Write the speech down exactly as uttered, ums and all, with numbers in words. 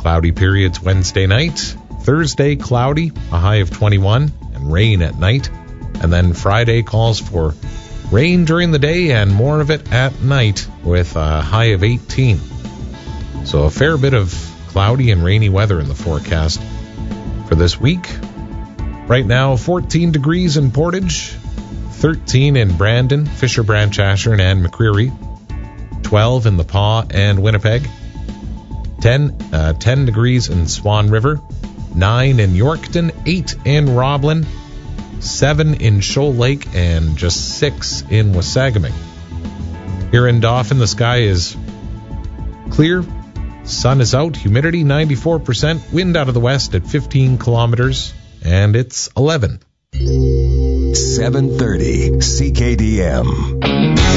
Cloudy periods Wednesday night. Thursday, cloudy, a high of twenty-one, and rain at night. And then Friday calls for rain during the day and more of it at night with a high of eighteen. So a fair bit of cloudy and rainy weather in the forecast for this week. Right now, fourteen degrees in Portage, thirteen in Brandon, Fisher, Branch, Ashern, and McCreary, twelve in the Paw and Winnipeg, ten, uh, ten degrees in Swan River, nine in Yorkton, eight in Roblin, seven in Shoal Lake, and just six in Wasagaming. Here in Dauphin, the sky is clear, sun is out, humidity ninety-four percent, wind out of the west at fifteen kilometers, and it's eleven. seven thirty C K D M.